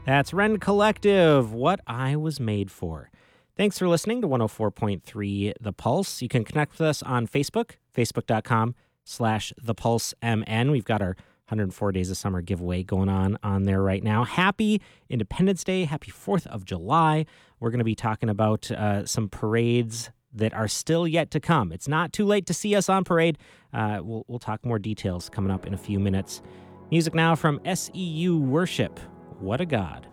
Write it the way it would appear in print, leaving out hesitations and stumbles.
That's Ren Collective, What I Was Made For. Thanks for listening to 104.3 The Pulse. You can connect with us on Facebook, facebook.com/ThePulseMN. We've got our 104 Days of Summer giveaway going on there right now. Happy Independence Day. Happy 4th of July. We're going to be talking about some parades that are still yet to come. It's not too late to see us on parade. We'll talk more details coming up in a few minutes. Music now from SEU Worship. What a God.